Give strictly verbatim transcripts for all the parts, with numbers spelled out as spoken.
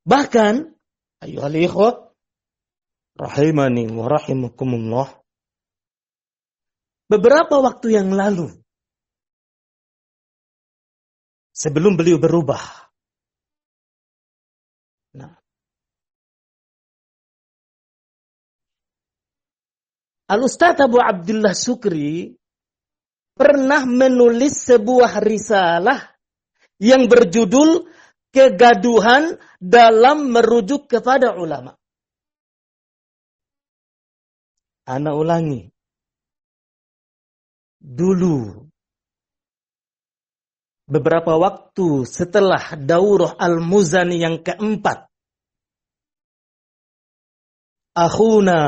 Bahkan, ayyuhal ikhwah, rahimani wa rahimakumullah, beberapa waktu yang lalu, sebelum beliau berubah, nah, Al-Ustadz Abu Abdullah Sukri pernah menulis sebuah risalah yang berjudul Kegaduhan dalam Merujuk kepada Ulama. Ana ulangi. Dulu, beberapa waktu setelah Daurah Al-Muzani yang keempat, akhuna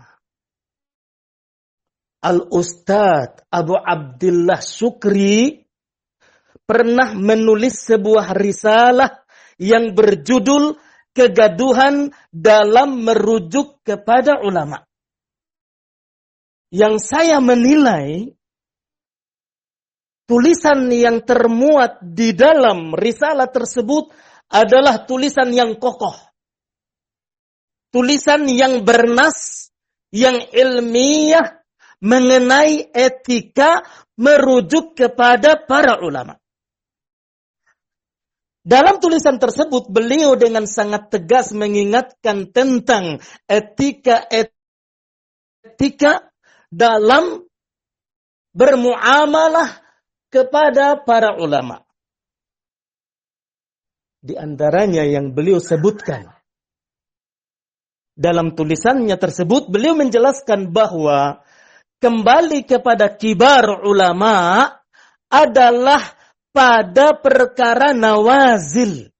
Al-Ustadz Abu Abdullah Sukri pernah menulis sebuah risalah yang berjudul Kegaduhan dalam Merujuk kepada Ulama. Yang saya menilai tulisan yang termuat di dalam risalah tersebut adalah tulisan yang kokoh. Tulisan yang bernas, yang ilmiah, mengenai etika merujuk kepada para ulama. Dalam tulisan tersebut, beliau dengan sangat tegas mengingatkan tentang etika-etika dalam bermuamalah kepada para ulama. Di antaranya yang beliau sebutkan. Dalam tulisannya tersebut, beliau menjelaskan bahwa kembali kepada kibar ulama adalah pada perkara nawazil.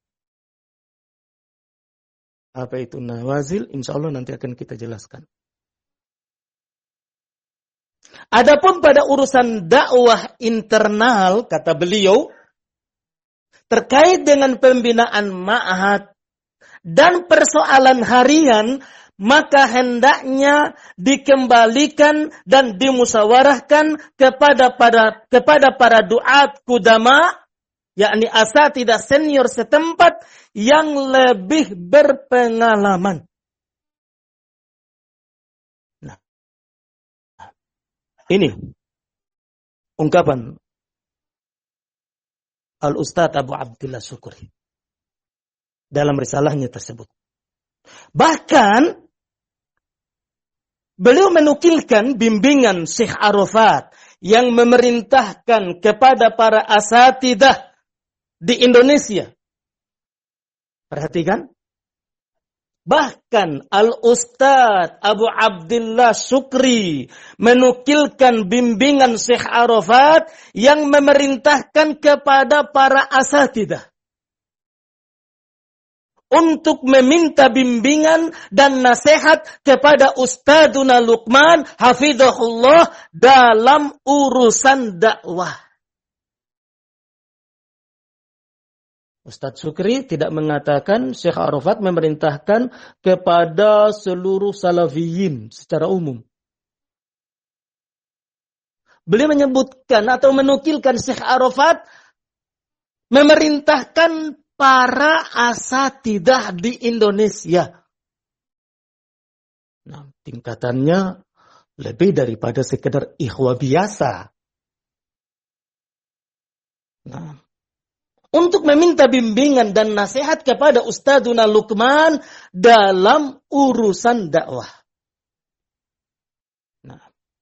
Apa itu nawazil? Insya Allah nanti akan kita jelaskan. Adapun pada urusan dakwah internal, kata beliau, terkait dengan pembinaan ma'had dan persoalan harian, maka hendaknya dikembalikan dan dimusyawarahkan kepada para kepada para duat kudama, yakni asatidah senior setempat yang lebih berpengalaman. Nah, ini ungkapan Al-Ustadz Abu Abdullah Sukri dalam risalahnya tersebut. Bahkan beliau menukilkan bimbingan Syekh Arafat yang memerintahkan kepada para asatidah di Indonesia. Perhatikan. Bahkan Al-Ustadz Abu Abdullah Sukri menukilkan bimbingan Syekh Arafat yang memerintahkan kepada para asatidah untuk meminta bimbingan dan nasihat kepada Ustaduna Luqman hafizahullah dalam urusan dakwah. Ustadz Sukri tidak mengatakan Syekh Arafat memerintahkan kepada seluruh salafiyin secara umum. Beliau menyebutkan atau menukilkan Syekh Arafat memerintahkan para asatidah di Indonesia. Nah, tingkatannya lebih daripada sekedar ikhwah biasa. Nah, untuk meminta bimbingan dan nasihat kepada Ustaduna Luqman dalam urusan dakwah. Nah,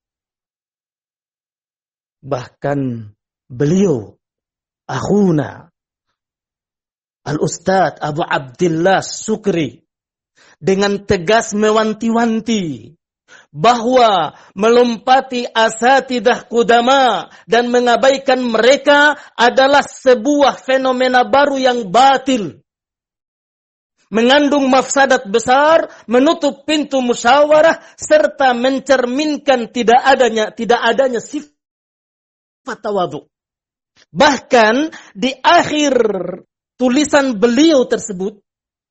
bahkan beliau, akhuna Al-Ustadz Abu Abdullah Sukri dengan tegas mewanti-wanti bahwa melompati asatidah kudama dan mengabaikan mereka adalah sebuah fenomena baru yang batil, mengandung mafsadat besar, menutup pintu musyawarah serta mencerminkan tidak adanya tidak adanya sifat tawadhu. Bahkan di akhir tulisan beliau tersebut,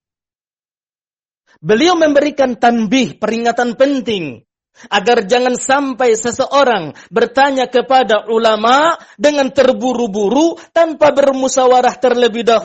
beliau memberikan tanbih, peringatan penting, agar jangan sampai seseorang bertanya kepada ulama dengan terburu-buru tanpa bermusyawarah terlebih dahulu.